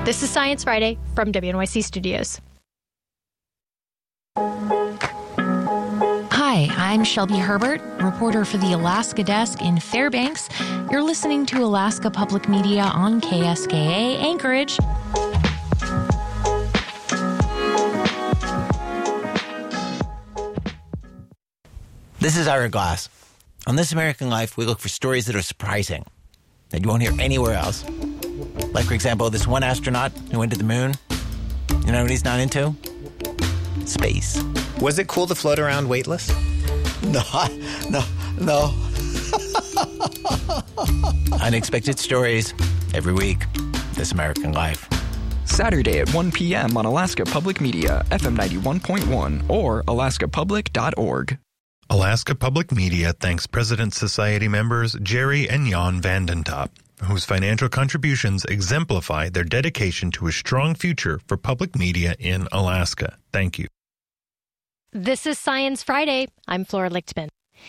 This is Science Friday from WNYC Studios. Hi, I'm Shelby Herbert, reporter for the Alaska Desk in Fairbanks. You're listening to Alaska Public Media on KSKA Anchorage. This is Ira Glass. On This American Life, we look for stories that are surprising, that you won't hear anywhere else. Like, for example, this one astronaut who went to the moon. You know what he's not into? Space. Was it cool to float around weightless? No. Unexpected stories every week. This American Life. Saturday at 1 p.m. on Alaska Public Media, FM 91.1 or alaskapublic.org. Alaska Public Media thanks President Society members Jerry and Jan Vandentop, whose financial contributions exemplify their dedication to a strong future for public media in Alaska. Thank you. This is Science Friday. I'm Flora Lichtman.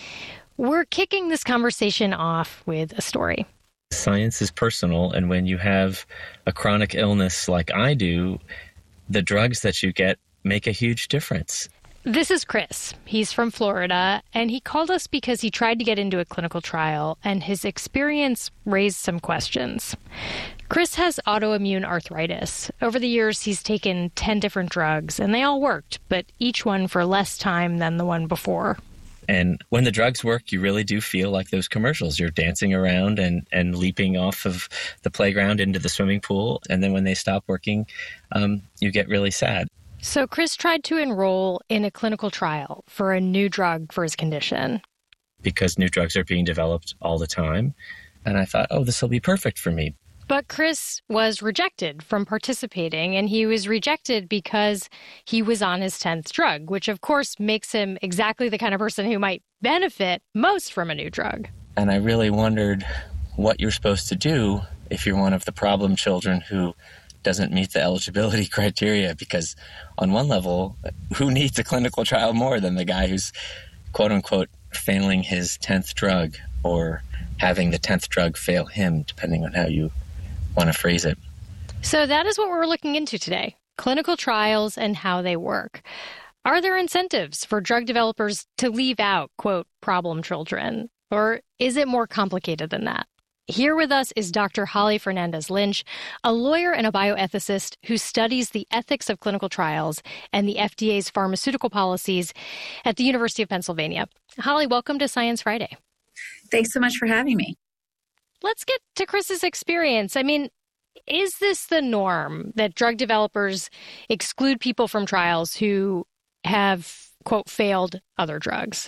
We're kicking this conversation off with a story. Science is personal, and when you have a chronic illness like I do, the drugs that you get make a huge difference. This is Chris. He's from Florida, and he called us because he tried to get into a clinical trial, and his experience raised some questions. Chris has autoimmune arthritis. Over the years, he's taken 10 different drugs, and they all worked, but each one for less time than the one before. And when the drugs work, you really do feel like those commercials. You're dancing around and leaping off of the playground into the swimming pool. And then when they stop working, you get really sad. So Chris tried to enroll in a clinical trial for a new drug for his condition. Because new drugs are being developed all the time. And I thought, this will be perfect for me. But Chris was rejected from participating, and he was rejected because he was on his 10th drug, which of course makes him exactly the kind of person who might benefit most from a new drug. And I really wondered what you're supposed to do if you're one of the problem children who doesn't meet the eligibility criteria, because on one level, who needs a clinical trial more than the guy who's quote unquote failing his 10th drug or having the 10th drug fail him, depending on how you want to phrase it. So that is what we're looking into today, clinical trials and how they work. Are there incentives for drug developers to leave out, quote, problem children? Or is it more complicated than that? Here with us is Dr. Holly Fernandez-Lynch, a lawyer and a bioethicist who studies the ethics of clinical trials and the FDA's pharmaceutical policies at the University of Pennsylvania. Holly, welcome to Science Friday. Thanks so much for having me. Let's get to Chris's experience. I mean, is this the norm that drug developers exclude people from trials who have, quote, failed other drugs?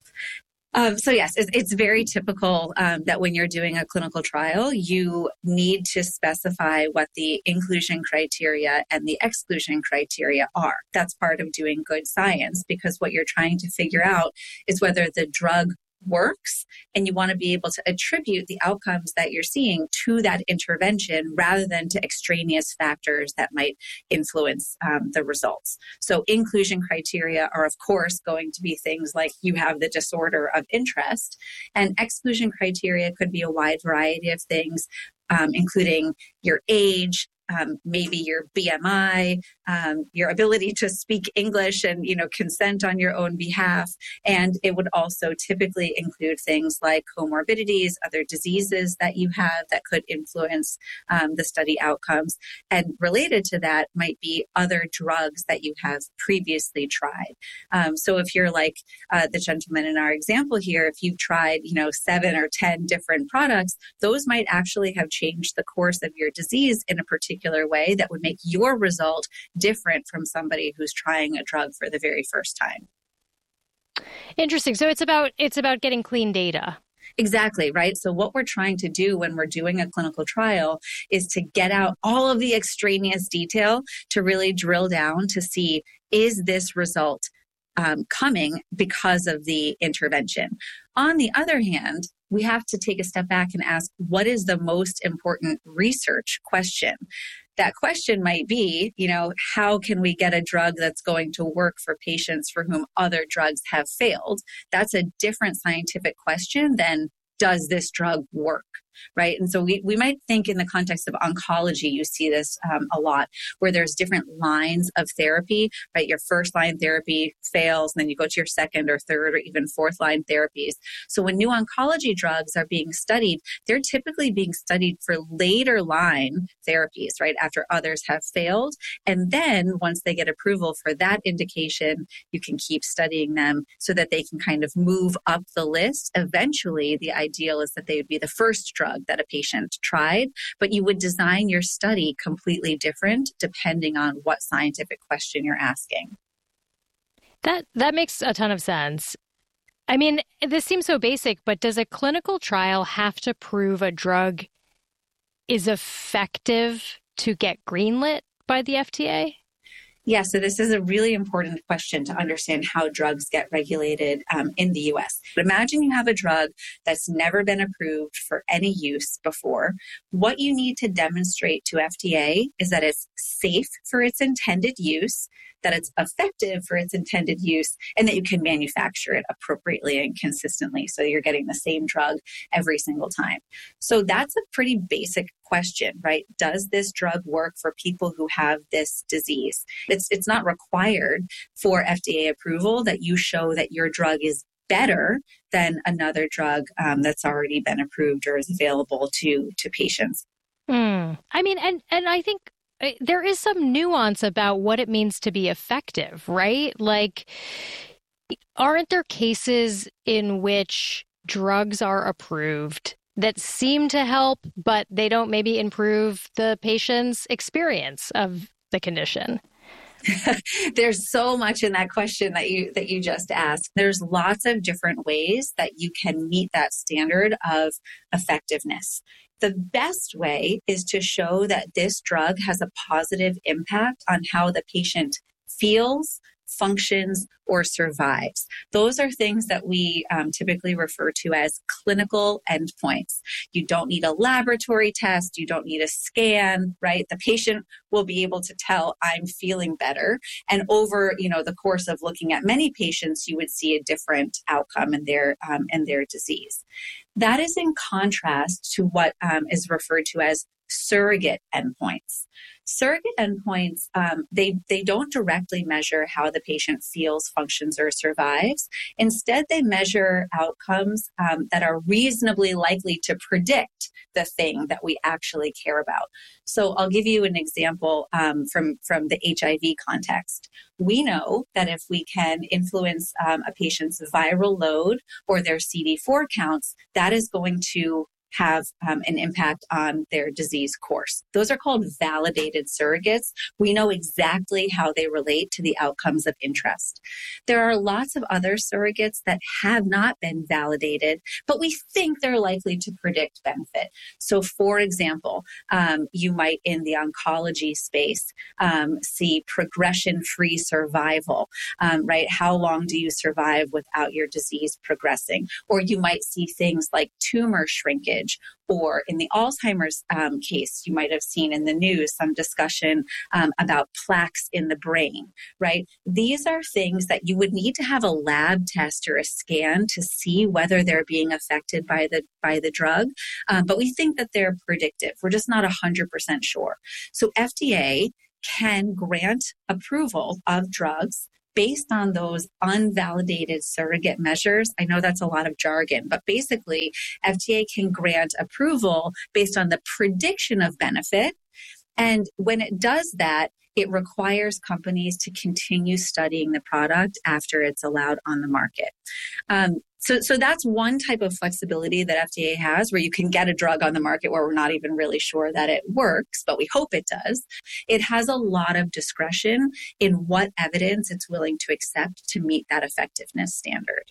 So yes, it's very typical that when you're doing a clinical trial, you need to specify what the inclusion criteria and the exclusion criteria are. That's part of doing good science, because what you're trying to figure out is whether the drug works, and you want to be able to attribute the outcomes that you're seeing to that intervention rather than to extraneous factors that might influence the results. So inclusion criteria are, of course, going to be things like you have the disorder of interest, and exclusion criteria could be a wide variety of things, including your age, maybe your BMI, your ability to speak English and, consent on your own behalf. And it would also typically include things like comorbidities, other diseases that you have that could influence the study outcomes. And related to that might be other drugs that you have previously tried. So if you're like the gentleman in our example here, if you've tried, 7 or 10 different products, those might actually have changed the course of your disease in a particular way that would make your result different from somebody who's trying a drug for the very first time. Interesting. So it's about getting clean data. Exactly, right? So what we're trying to do when we're doing a clinical trial is to get out all of the extraneous detail to really drill down to see, is this result coming because of the intervention? On the other hand, we have to take a step back and ask, what is the most important research question? That question might be, how can we get a drug that's going to work for patients for whom other drugs have failed? That's a different scientific question than, does this drug work? right? And so we might think in the context of oncology, you see this a lot, where there's different lines of therapy, right? Your first line therapy fails, and then you go to your second or third or even fourth line therapies. So when new oncology drugs are being studied, they're typically being studied for later line therapies, right? After others have failed. And then once they get approval for that indication, you can keep studying them so that they can kind of move up the list. Eventually, the ideal is that they would be the first drug that a patient tried, but you would design your study completely different depending on what scientific question you're asking. That makes a ton of sense. I mean, this seems so basic, but does a clinical trial have to prove a drug is effective to get greenlit by the FDA? Yeah, so this is a really important question to understand how drugs get regulated in the U.S. But imagine you have a drug that's never been approved for any use before. What you need to demonstrate to FDA is that it's safe for its intended use, that it's effective for its intended use, and that you can manufacture it appropriately and consistently so you're getting the same drug every single time. So that's a pretty basic question, right? Does this drug work for people who have this disease? It's not required for FDA approval that you show that your drug is better than another drug that's already been approved or is available to patients. I mean, and I think there is some nuance about what it means to be effective, right? Like, aren't there cases in which drugs are approved that seem to help, but they don't maybe improve the patient's experience of the condition? There's so much in that question that you just asked. There's lots of different ways that you can meet that standard of effectiveness. The best way is to show that this drug has a positive impact on how the patient feels, functions, or survives. Those are things that we typically refer to as clinical endpoints. You don't need a laboratory test. You don't need a scan, right? The patient will be able to tell, I'm feeling better. And over, the course of looking at many patients, you would see a different outcome in their disease. That is in contrast to what is referred to as surrogate endpoints. Surrogate endpoints, they don't directly measure how the patient feels, functions, or survives. Instead, they measure outcomes that are reasonably likely to predict the thing that we actually care about. So I'll give you an example from the HIV context. We know that if we can influence a patient's viral load or their CD4 counts, that is going to have an impact on their disease course. Those are called validated surrogates. We know exactly how they relate to the outcomes of interest. There are lots of other surrogates that have not been validated, but we think they're likely to predict benefit. So for example, you might in the oncology space see progression-free survival, right? How long do you survive without your disease progressing? Or you might see things like tumor shrinkage. Or in the Alzheimer's case, you might have seen in the news some discussion about plaques in the brain, right? These are things that you would need to have a lab test or a scan to see whether they're being affected by the drug. But we think that they're predictive. We're just not 100% sure. So FDA can grant approval of drugs based on those unvalidated surrogate measures. I know that's a lot of jargon, but basically FDA can grant approval based on the prediction of benefit. And when it does that, it requires companies to continue studying the product after it's allowed on the market. So that's one type of flexibility that FDA has, where you can get a drug on the market where we're not even really sure that it works, but we hope it does. It has a lot of discretion in what evidence it's willing to accept to meet that effectiveness standard.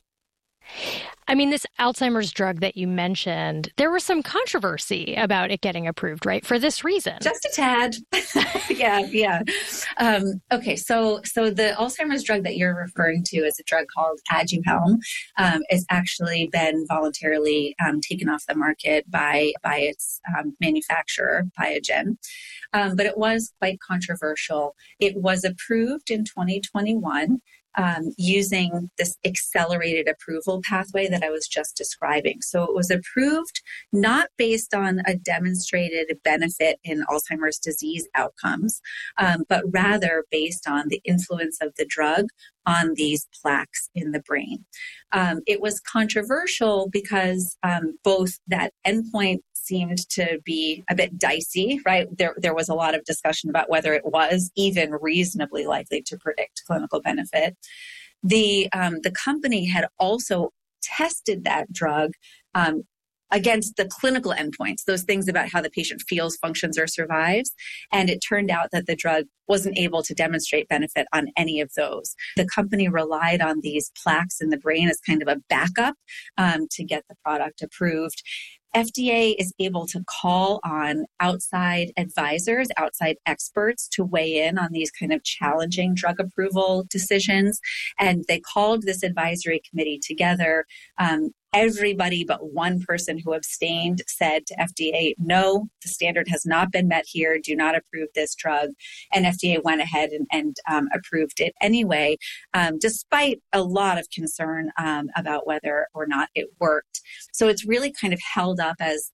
I mean, this Alzheimer's drug that you mentioned, there was some controversy about it getting approved, right? For this reason. Just a tad. Yeah. Okay, so the Alzheimer's drug that you're referring to is a drug called Aduhelm. It's actually been voluntarily taken off the market by its manufacturer, Biogen. But it was quite controversial. It was approved in 2021. using this accelerated approval pathway that I was just describing. So it was approved not based on a demonstrated benefit in Alzheimer's disease outcomes, but rather based on the influence of the drug on these plaques in the brain. It was controversial because both that endpoint seemed to be a bit dicey, right? There was a lot of discussion about whether it was even reasonably likely to predict clinical benefit. The company had also tested that drug against the clinical endpoints, those things about how the patient feels, functions, or survives. And it turned out that the drug wasn't able to demonstrate benefit on any of those. The company relied on these plaques in the brain as kind of a backup to get the product approved. FDA is able to call on outside advisors, outside experts to weigh in on these kind of challenging drug approval decisions. And they called this advisory committee together. Everybody but one person who abstained said to FDA, no, the standard has not been met here. Do not approve this drug. And FDA went ahead and approved it anyway, despite a lot of concern about whether or not it worked. So it's really kind of held up as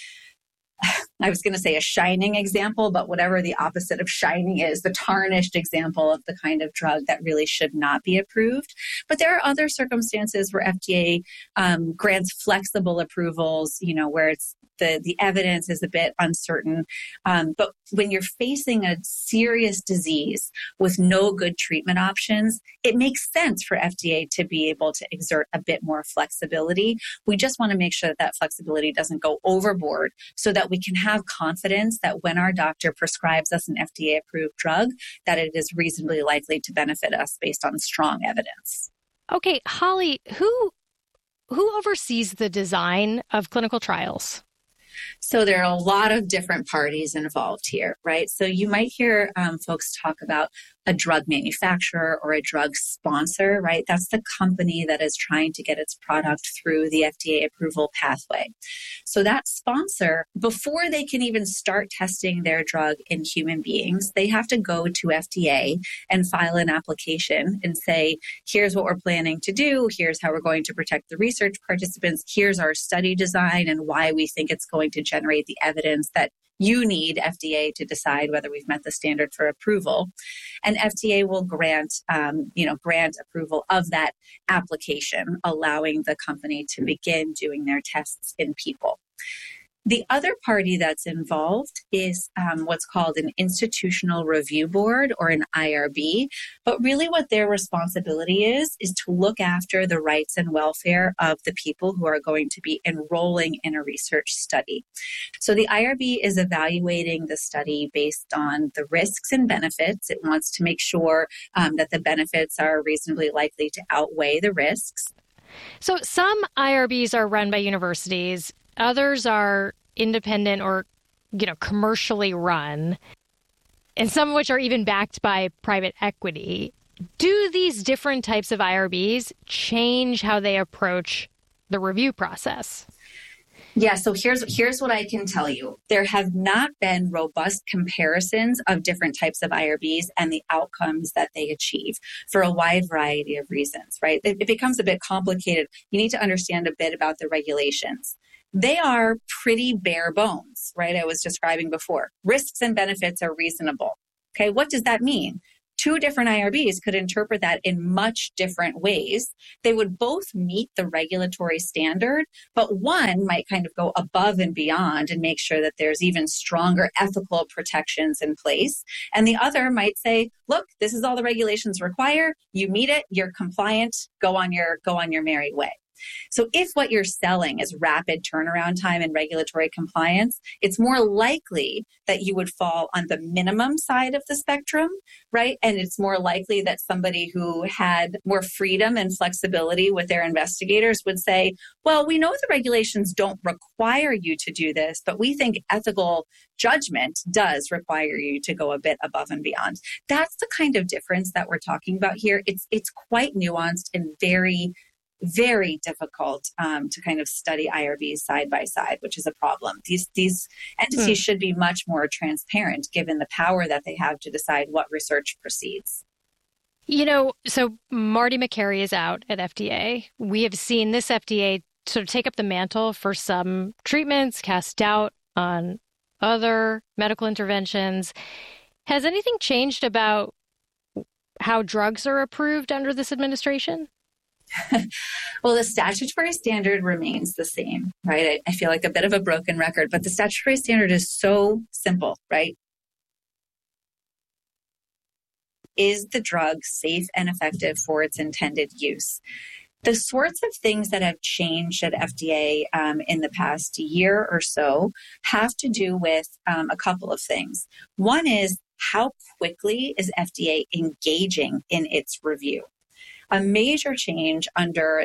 I was going to say a shining example, but whatever the opposite of shining is, the tarnished example of the kind of drug that really should not be approved. But there are other circumstances where FDA grants flexible approvals, where it's the evidence is a bit uncertain. But when you're facing a serious disease with no good treatment options, it makes sense for FDA to be able to exert a bit more flexibility. We just want to make sure that that flexibility doesn't go overboard so that we can have confidence that when our doctor prescribes us an FDA-approved drug, that it is reasonably likely to benefit us based on strong evidence. Okay, Holly, who oversees the design of clinical trials? So there are a lot of different parties involved here, right? So you might hear folks talk about a drug manufacturer or a drug sponsor, right? That's the company that is trying to get its product through the FDA approval pathway. So that sponsor, before they can even start testing their drug in human beings, they have to go to FDA and file an application and say, here's what we're planning to do. Here's how we're going to protect the research participants. Here's our study design and why we think it's going to generate the evidence that you need FDA to decide whether we've met the standard for approval. And FDA will grant approval of that application, allowing the company to begin doing their tests in people. The other party that's involved is what's called an institutional review board or an IRB. But really what their responsibility is to look after the rights and welfare of the people who are going to be enrolling in a research study. So the IRB is evaluating the study based on the risks and benefits. It wants to make sure that the benefits are reasonably likely to outweigh the risks. So some IRBs are run by universities. Others are independent or, commercially run, and some of which are even backed by private equity. Do these different types of IRBs change how they approach the review process? Yeah, so here's what I can tell you. There have not been robust comparisons of different types of IRBs and the outcomes that they achieve for a wide variety of reasons, right? It becomes a bit complicated. You need to understand a bit about the regulations. They are pretty bare bones, right? I was describing before. Risks and benefits are reasonable. Okay, what does that mean? Two different IRBs could interpret that in much different ways. They would both meet the regulatory standard, but one might kind of go above and beyond and make sure that there's even stronger ethical protections in place. And the other might say, look, this is all the regulations require. You meet it, you're compliant, go on your merry way. So if what you're selling is rapid turnaround time and regulatory compliance, it's more likely that you would fall on the minimum side of the spectrum, right? And it's more likely that somebody who had more freedom and flexibility with their investigators would say, well, we know the regulations don't require you to do this, but we think ethical judgment does require you to go a bit above and beyond. That's the kind of difference that we're talking about here. It's quite nuanced and very difficult to kind of study IRBs side by side, which is a problem. These entities should be much more transparent given the power that they have to decide what research proceeds. So Marty Makary is out at FDA. We have seen this FDA sort of take up the mantle for some treatments, cast doubt on other medical interventions. Has anything changed about how drugs are approved under this administration? Well, the statutory standard remains the same, right? I feel like a bit of a broken record, but the statutory standard is so simple, right? Is the drug safe and effective for its intended use? The sorts of things that have changed at FDA in the past year or so have to do with a couple of things. One is, how quickly is FDA engaging in its review? A major change under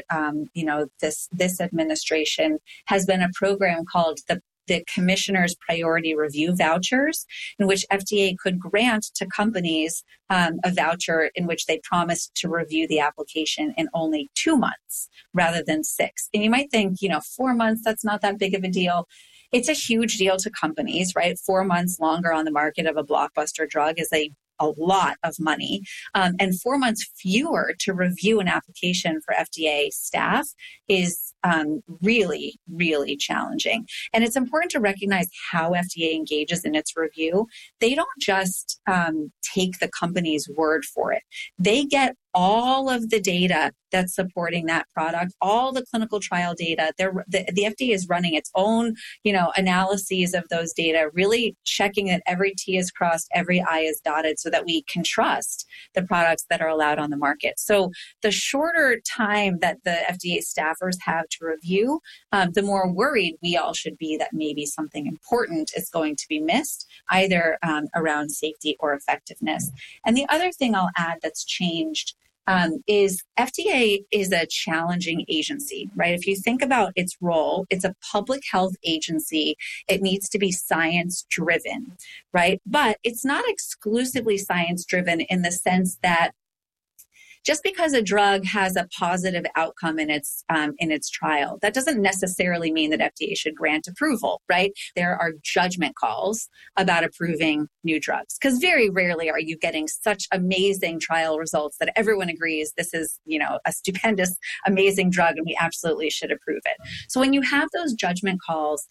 this administration has been a program called the Commissioner's Priority Review Vouchers, in which FDA could grant to companies a voucher in which they promised to review the application in only 2 months rather than 6. And you might think, 4 months, that's not that big of a deal. It's a huge deal to companies, right? 4 months longer on the market of a blockbuster drug is a lot of money, and 4 months fewer to review an application for FDA staff is really, really challenging. And it's important to recognize how FDA engages in its review. They don't just take the company's word for it. They get all of the data that's supporting that product, all the clinical trial data. The FDA is running its own, analyses of those data, really checking that every T is crossed, every I is dotted, so that we can trust the products that are allowed on the market. So the shorter time that the FDA staffers have to review, the more worried we all should be that maybe something important is going to be missed, either around safety or effectiveness. And the other thing I'll add that's changed is FDA is a challenging agency, right? If you think about its role, it's a public health agency. It needs to be science driven, right? But it's not exclusively science driven in the sense that just because a drug has a positive outcome in its trial, that doesn't necessarily mean that FDA should grant approval, right? There are judgment calls about approving new drugs, because very rarely are you getting such amazing trial results that everyone agrees this is, a stupendous, amazing drug and we absolutely should approve it. So when you have those judgment calls,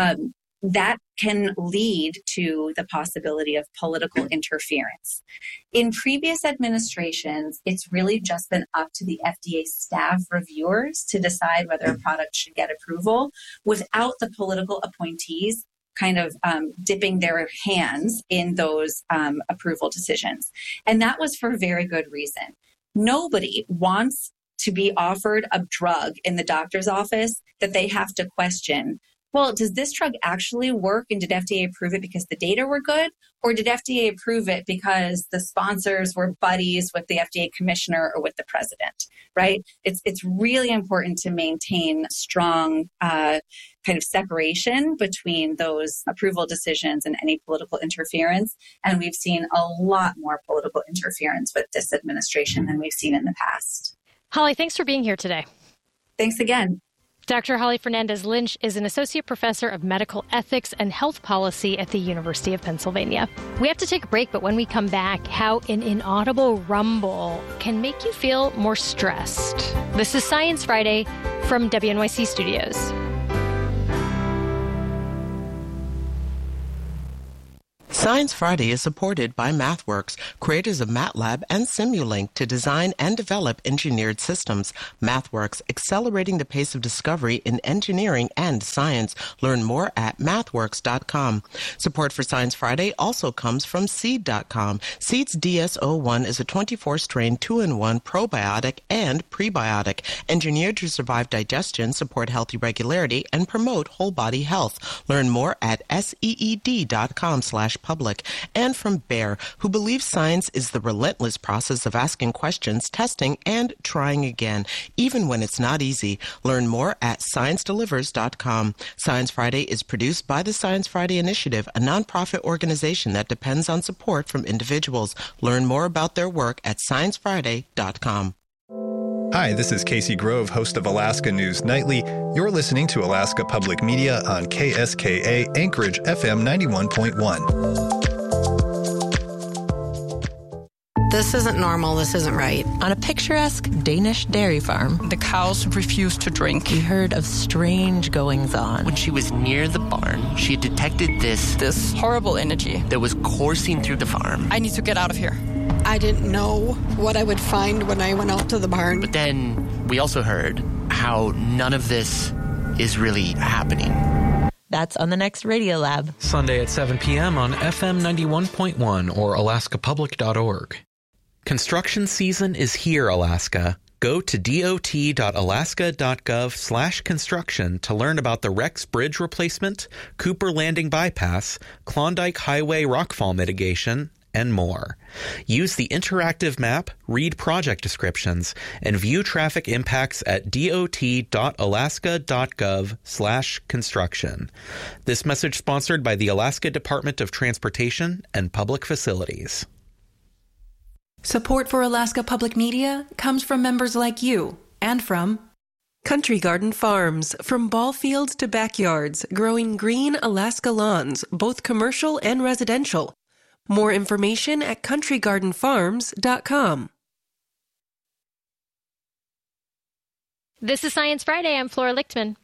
that can lead to the possibility of political interference. In previous administrations, it's really just been up to the FDA staff reviewers to decide whether a product should get approval without the political appointees kind of dipping their hands in those approval decisions. And that was for very good reason. Nobody wants to be offered a drug in the doctor's office that they have to question, well, does this drug actually work, and did FDA approve it because the data were good, or did FDA approve it because the sponsors were buddies with the FDA commissioner or with the president, right? It's really important to maintain strong kind of separation between those approval decisions and any political interference. And we've seen a lot more political interference with this administration than we've seen in the past. Holly, thanks for being here today. Thanks again. Dr. Holly Fernandez-Lynch is an associate professor of medical ethics and health policy at the University of Pennsylvania. We have to take a break, but when we come back, how an inaudible rumble can make you feel more stressed. This is Science Friday from WNYC Studios. Science Friday is supported by MathWorks, creators of MATLAB and Simulink to design and develop engineered systems. MathWorks, accelerating the pace of discovery in engineering and science. Learn more at mathworks.com. Support for Science Friday also comes from Seed.com. Seed's DS-01 is a 24-strain 2-in-1 probiotic and prebiotic, engineered to survive digestion, support healthy regularity, and promote whole body health. Learn more at seed.com/public. And from Bayer, who believes science is the relentless process of asking questions, testing, and trying again, even when it's not easy. Learn more at ScienceDelivers.com. Science Friday is produced by the Science Friday Initiative, a nonprofit organization that depends on support from individuals. Learn more about their work at ScienceFriday.com. Hi, this is Casey Grove, host of Alaska News Nightly. You're listening to Alaska Public Media on KSKA Anchorage FM 91.1. This isn't normal. This isn't right. On a picturesque Danish dairy farm, the cows refused to drink. we heard of strange goings-on. When she was near the barn, she detected this horrible energy that was coursing through the farm. I need to get out of here. I didn't know what I would find when I went out to the barn. But then we also heard how none of this is really happening. That's on the next Radiolab. Sunday at 7 p.m. on FM 91.1 or alaskapublic.org. Construction season is here, Alaska. Go to dot.alaska.gov/construction to learn about the Rex Bridge replacement, Cooper Landing bypass, Klondike Highway rockfall mitigation, and more. Use the interactive map, read project descriptions, and view traffic impacts at dot.alaska.gov/construction. This message sponsored by the Alaska Department of Transportation and Public Facilities. Support for Alaska Public Media comes from members like you and from Country Garden Farms. From ball fields to backyards, growing green Alaska lawns, both commercial and residential. More information at countrygardenfarms.com. This is Science Friday. I'm Flora Lichtman.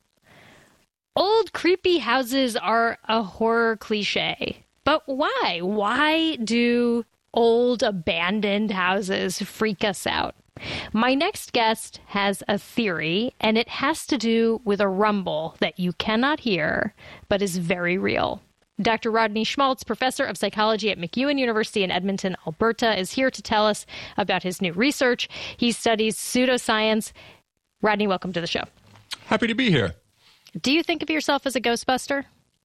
Old, creepy houses are a horror cliche. But why? Why do old, abandoned houses freak us out? My next guest has a theory, and it has to do with a rumble that you cannot hear, but is very real. Dr. Rodney Schmaltz, professor of psychology at MacEwan University in Edmonton, Alberta, is here to tell us about his new research. He studies pseudoscience. Rodney, welcome to the show. Happy to be here. Do you think of yourself as a Ghostbuster?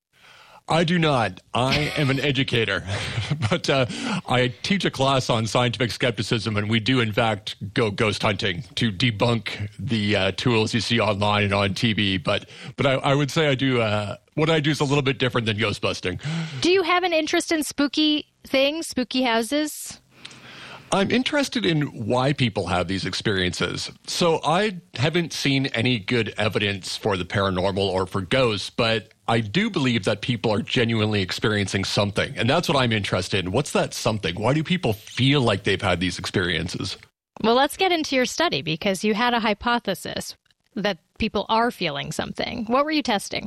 I do not. I am an educator, but I teach a class on scientific skepticism, and we do, in fact, go ghost hunting to debunk the tools you see online and on TV. But I would say I do. What I do is a little bit different than ghost busting. Do you have an interest in spooky things, spooky houses? I'm interested in why people have these experiences. So I haven't seen any good evidence for the paranormal or for ghosts, but I do believe that people are genuinely experiencing something. And that's what I'm interested in. What's that something? Why do people feel like they've had these experiences? Well, let's get into your study because you had a hypothesis that people are feeling something. What were you testing?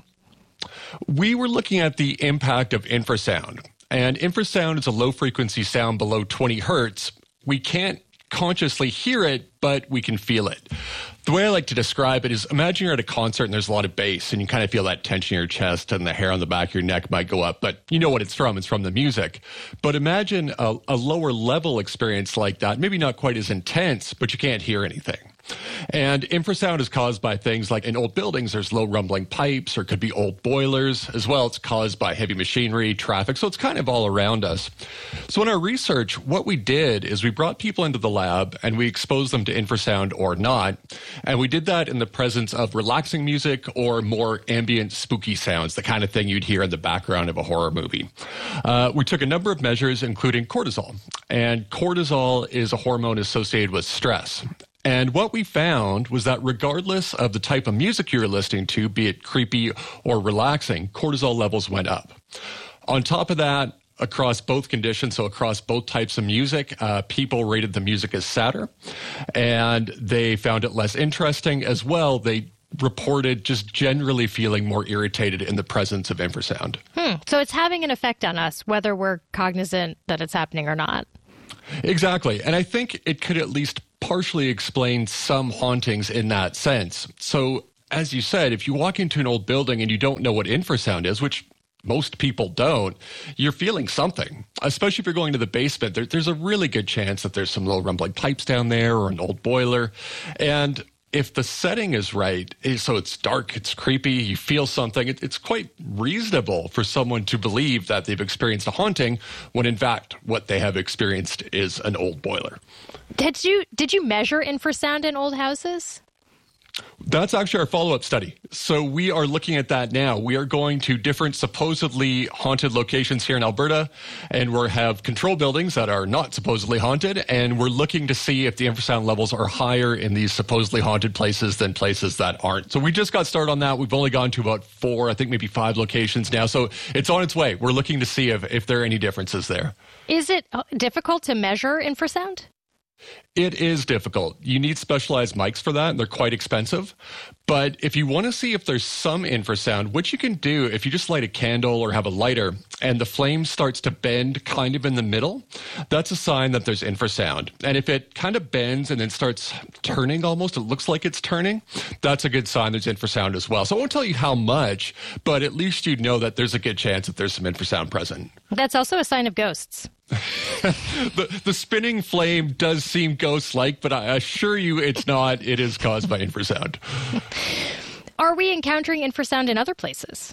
We were looking at the impact of infrasound. And infrasound is a low-frequency sound below 20 hertz. We can't consciously hear it, but we can feel it. The way I like to describe it is imagine you're at a concert and there's a lot of bass and you kind of feel that tension in your chest and the hair on the back of your neck might go up, but you know what it's from. It's from the music. But imagine a lower level experience like that, maybe not quite as intense, but you can't hear anything. And infrasound is caused by things like in old buildings, there's low rumbling pipes, or it could be old boilers as well. It's caused by heavy machinery, traffic. So it's kind of all around us. So in our research, what we did is we brought people into the lab and we exposed them to infrasound or not. And we did that in the presence of relaxing music or more ambient, spooky sounds, the kind of thing you'd hear in the background of a horror movie. We took a number of measures, including cortisol. And cortisol is a hormone associated with stress. And what we found was that regardless of the type of music you were listening to, be it creepy or relaxing, cortisol levels went up. On top of that, across both conditions, so across both types of music, people rated the music as sadder, and they found it less interesting as well. They reported just generally feeling more irritated in the presence of infrasound. So it's having an effect on us, whether we're cognizant that it's happening or not. Exactly. And I think it could at least partially explain some hauntings in that sense. So, as you said, if you walk into an old building and you don't know what infrasound is, which most people don't, you're feeling something, especially if you're going to the basement. There's a really good chance that there's some low rumbling pipes down there or an old boiler. And if the setting is right, so it's dark, it's creepy, you feel something, it's quite reasonable for someone to believe that they've experienced a haunting when in fact what they have experienced is an old boiler. Did you measure infrasound in old houses? That's actually our follow-up study. So we are looking at that now. We are going to different supposedly haunted locations here in Alberta, and we'll have control buildings that are not supposedly haunted, and we're looking to see if the infrasound levels are higher in these supposedly haunted places than places that aren't. So we just got started on that. We've only gone to about 4, I think maybe 5 locations now. So it's on its way. We're looking to see if there are any differences there. Is it difficult to measure infrasound? It is difficult. You need specialized mics for that, and they're quite expensive. But if you want to see if there's some infrasound, what you can do if you just light a candle or have a lighter and the flame starts to bend kind of in the middle, that's a sign that there's infrasound. And if it kind of bends and then starts turning almost, it looks like it's turning, that's a good sign there's infrasound as well. So I won't tell you how much, but at least you'd know that there's a good chance that there's some infrasound present. That's also a sign of ghosts. The spinning flame does seem ghost-like, but I assure you it's not. It is caused by infrasound. Are we encountering infrasound in other places?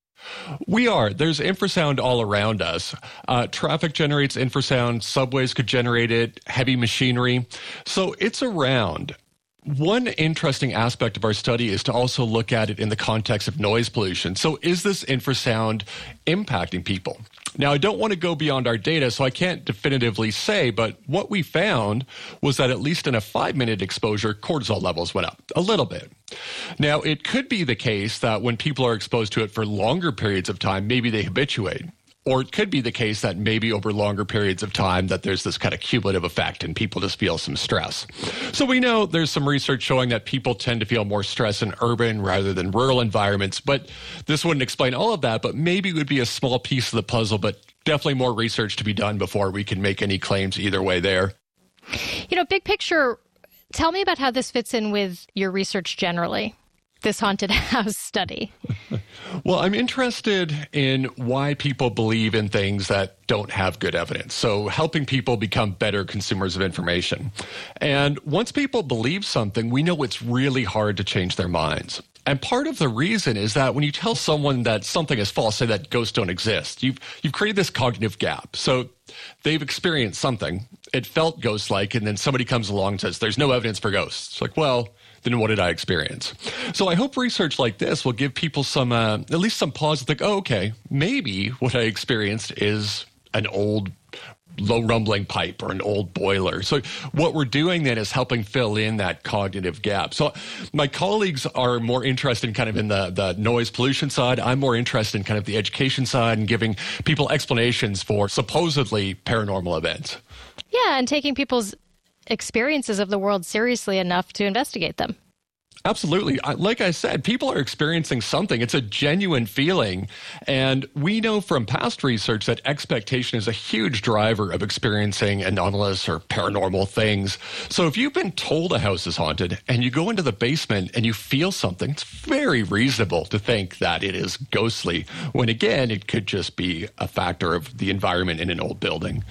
We are. There's infrasound all around us. Traffic generates infrasound. Subways could generate it. Heavy machinery. So it's around. One interesting aspect of our study is to also look at it in the context of noise pollution. So is this infrasound impacting people? Now, I don't want to go beyond our data, so I can't definitively say, but what we found was that at least in a 5-minute exposure, cortisol levels went up a little bit. Now, it could be the case that when people are exposed to it for longer periods of time, maybe they habituate. Or it could be the case that maybe over longer periods of time that there's this kind of cumulative effect and people just feel some stress. So we know there's some research showing that people tend to feel more stress in urban rather than rural environments. But this wouldn't explain all of that, but maybe it would be a small piece of the puzzle, but definitely more research to be done before we can make any claims either way there. You know, big picture, tell me about how this fits in with your research generally, this haunted house study. Well, I'm interested in why people believe in things that don't have good evidence. So helping people become better consumers of information. And once people believe something, we know it's really hard to change their minds. And part of the reason is that when you tell someone that something is false, say that ghosts don't exist, you've created this cognitive gap. So they've experienced something, it felt ghost-like, and then somebody comes along and says, there's no evidence for ghosts. It's like, well, then what did I experience? So I hope research like this will give people some, at least some pause to think, oh, okay, maybe what I experienced is an old low rumbling pipe or an old boiler. So what we're doing then is helping fill in that cognitive gap. So my colleagues are more interested in kind of in the noise pollution side. I'm more interested in kind of the education side and giving people explanations for supposedly paranormal events. Yeah, and taking people's experiences of the world seriously enough to investigate them. Absolutely. Like I said, people are experiencing something. It's a genuine feeling. And we know from past research that expectation is a huge driver of experiencing anomalous or paranormal things. So if you've been told a house is haunted and you go into the basement and you feel something, it's very reasonable to think that it is ghostly, when again, it could just be a factor of the environment in an old building.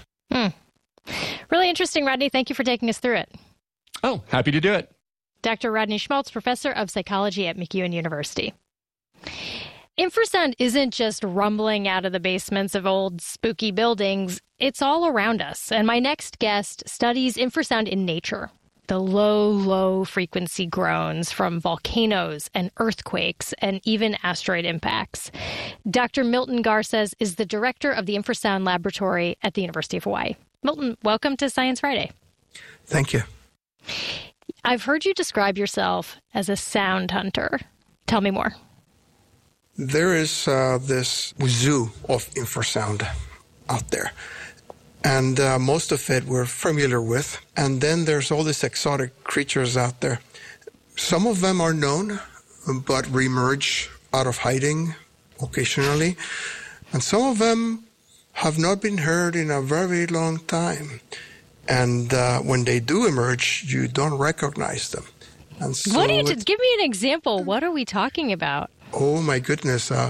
Really interesting, Rodney. Thank you for taking us through it. Oh, happy to do it. Dr. Rodney Schmaltz, professor of psychology at MacEwan University. Infrasound isn't just rumbling out of the basements of old spooky buildings. It's all around us. And my next guest studies infrasound in nature. The low frequency groans from volcanoes and earthquakes and even asteroid impacts. Dr. Milton Garces is the director of the Infrasound Laboratory at the University of Hawaii. Milton, welcome to Science Friday. Thank you. I've heard you describe yourself as a sound hunter. Tell me more. There is this zoo of infrasound out there. And most of it we're familiar with. And then there's all these exotic creatures out there. Some of them are known, but reemerge out of hiding occasionally. And some of them have not been heard in a very long time. And when they do emerge, you don't recognize them. And so give me an example. What are we talking about? Oh, my goodness.